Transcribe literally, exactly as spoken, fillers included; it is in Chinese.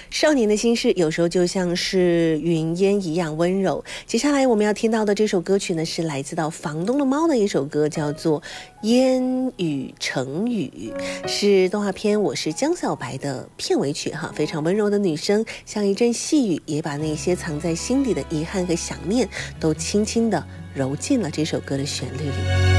少年的心事有时候就像是云烟一样温柔。接下来我们要听到的这首歌曲呢，是来自到房东的猫的一首歌，叫做《烟雨成雨》，是动画片《我是江小白》的片尾曲哈，非常温柔的女声，像一阵细雨，也把那些藏在心底的遗憾和想念都轻轻地揉进了这首歌的旋律里。